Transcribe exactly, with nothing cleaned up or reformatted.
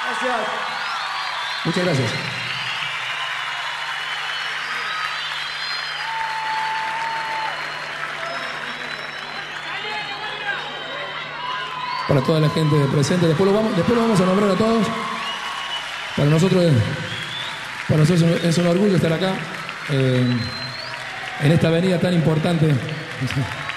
Gracias. Muchas gracias. Para toda la gente presente, después lo vamos, después lo vamos a nombrar a todos. Para nosotros, para nosotros es un orgullo estar acá, eh, en esta avenida tan importante.